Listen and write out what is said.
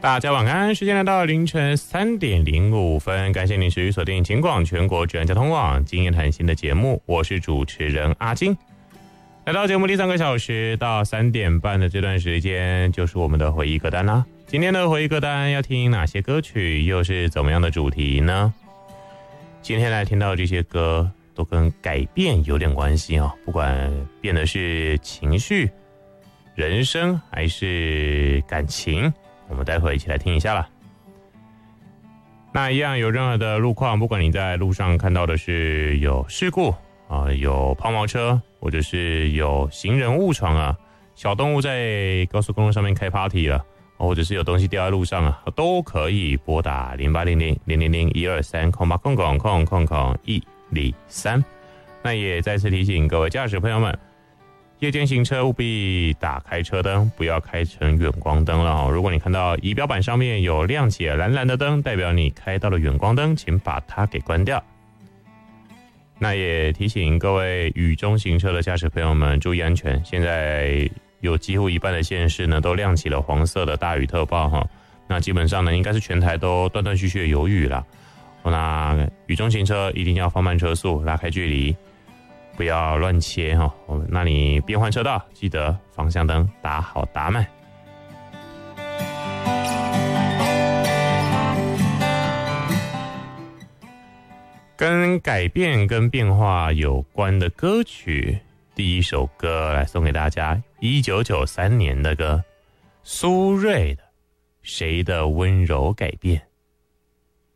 大家晚安，时间来到凌晨3点05分，感谢您持续锁定警广全国治安交通网今夜谈心的节目，我是主持人阿金。来到节目第3个小时到3点半的这段时间，就是我们的回忆歌单啦。今天的回忆歌单要听哪些歌曲，又是怎么样的主题呢？今天来听到这些歌都跟改变有点关系哦，不管变的是情绪、人生还是感情，我们待会一起来听一下啦。那一样有任何的路况，不管你在路上看到的是有事故啊，有抛锚车，或者是有行人误闯啊，小动物在高速公路上面开 party 了，或者是有东西掉在路上啊，都可以拨打0800-000-123-000-123。那也再次提醒各位驾驶朋友们，夜间行车务必打开车灯，不要开成远光灯了。如果你看到仪表板上面有亮起蓝蓝的灯，代表你开到了远光灯，请把它给关掉。那也提醒各位雨中行车的驾驶朋友们注意安全，现在有几乎一半的县市呢都亮起了黄色的大雨特报哈。那基本上呢应该是全台都断断续续的有雨了。那雨中行车一定要放慢车速，拉开距离，不要乱切哈。那你变换车道，记得方向灯打好打满。跟改变跟变化有关的歌曲，第一首歌来送给大家，1993年的歌，苏芮的《谁的温柔改变》。